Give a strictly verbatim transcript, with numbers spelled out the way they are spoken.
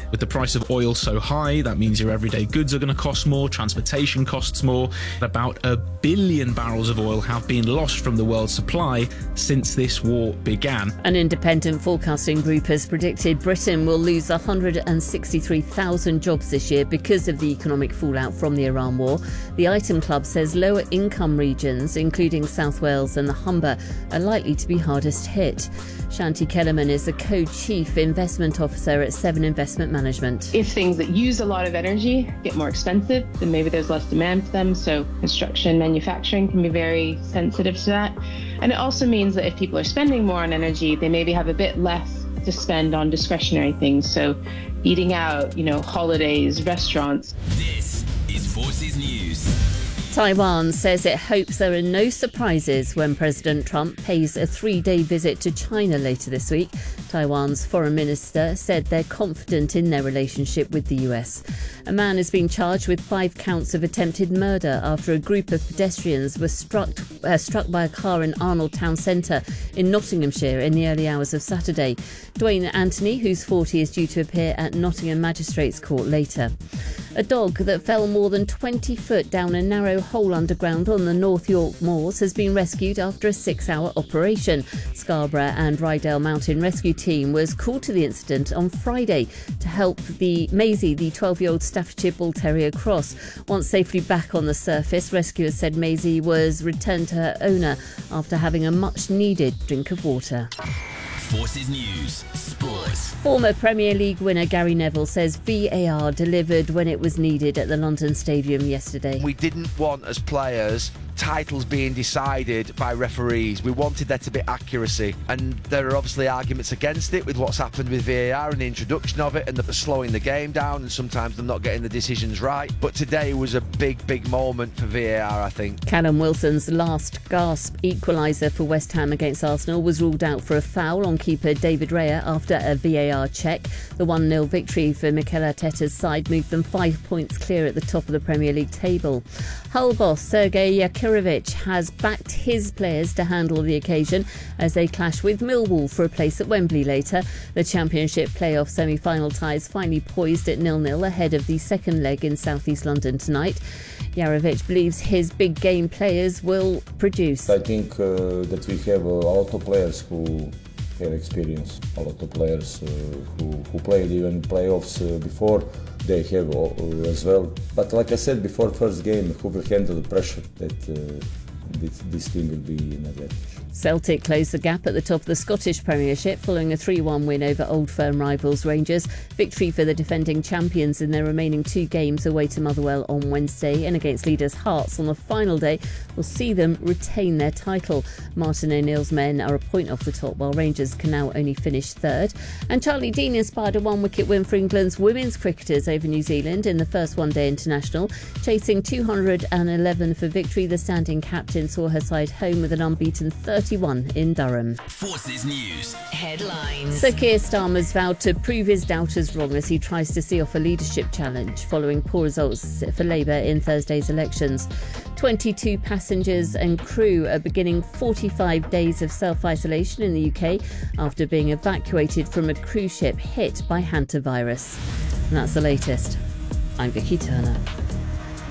With the price of oil so high, that means your everyday goods are going to cost more, transportation costs more. About a billion barrels of oil have been lost from the world's supply since this war began. An independent forecasting group has predicted Britain will lose one hundred sixty-three thousand jobs this year because of the economic fallout from the Iran war. The Item Club says lower income regions, including South Wales and the Humber, are likely to be hardest hit. Shanti Kellerman is the co-chief investment officer at Seven Investment Management. If things that use a lot of energy get more expensive, then maybe there's less demand for them. So construction, manufacturing can be very sensitive to that. And it also means that if people are spending more on energy, they maybe have a bit less to spend on discretionary things. So eating out, you know, holidays, restaurants. This is Forces News. Taiwan says it hopes there are no surprises when President Trump pays a three-day visit to China later this week. Taiwan's foreign minister said they're confident in their relationship with the U S. A man has been charged with five counts of attempted murder after a group of pedestrians were struck, uh, struck by a car in Arnold Town Centre in Nottinghamshire in the early hours of Saturday. Dwayne Anthony, who's forty, is due to appear at Nottingham Magistrates Court later. A dog that fell more than twenty foot down a narrow hole underground on the North York Moors has been rescued after a six-hour operation. Scarborough and Rydale Mountain Rescue Team was called to the incident on Friday to help the Maisie, the twelve-year-old Staffordshire Bull Terrier, cross. Once safely back on the surface, rescuers said Maisie was returned to her owner after having a much-needed drink of water. Forces News Sports. Former Premier League winner Gary Neville says V A R delivered when it was needed at the London Stadium yesterday. We didn't want, as players, titles being decided by referees. We wanted there to be accuracy, and there are obviously arguments against it with what's happened with V A R and the introduction of it and the slowing the game down and sometimes them not getting the decisions right. But today was a big, big moment for V A R, I think. Callum Wilson's last gasp equaliser for West Ham against Arsenal was ruled out for a foul on keeper David Raya after a V A R check. The one nil victory for Mikel Arteta's side moved them five points clear at the top of the Premier League table. Hull boss Sergei Yakirovich has backed his players to handle the occasion as they clash with Millwall for a place at Wembley later. The Championship playoff semi-final ties finally poised at nil nil ahead of the second leg in South East London tonight. Yarovich believes his big game players will produce. I think uh, that we have a lot of players who have experience, a lot of players uh, who, who played even playoffs uh, before. They have uh, as well. But like I said before first game, who will handle the pressure that uh, this, this team will be in advantage. Celtic closed the gap at the top of the Scottish Premiership following a three one win over Old Firm rivals Rangers. Victory for the defending champions in their remaining two games away to Motherwell on Wednesday and against leaders Hearts on the final day will see them retain their title. Martin O'Neill's men are a point off the top while Rangers can now only finish third. And Charlie Dean inspired a one-wicket win for England's women's cricketers over New Zealand in the first one-day international. Chasing two hundred eleven for victory, the standing captain saw her side home with an unbeaten thirty-one in Durham. Forces News Headlines. Sir Keir Starmer's vowed to prove his doubters wrong as he tries to see off a leadership challenge following poor results for Labour in Thursday's elections. twenty-two passengers and crew are beginning forty-five days of self-isolation in the U K after being evacuated from a cruise ship hit by hantavirus. And that's the latest. I'm Vicky Turner.